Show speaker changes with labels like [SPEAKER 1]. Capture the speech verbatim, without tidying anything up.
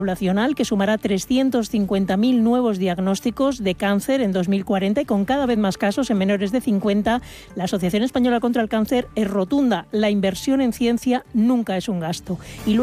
[SPEAKER 1] poblacional que sumará trescientos cincuenta mil nuevos diagnósticos de cáncer en dos mil cuarenta y con cada vez más casos en menores de cincuenta, la Asociación Española contra el Cáncer es rotunda. La inversión en ciencia nunca es un gasto. Y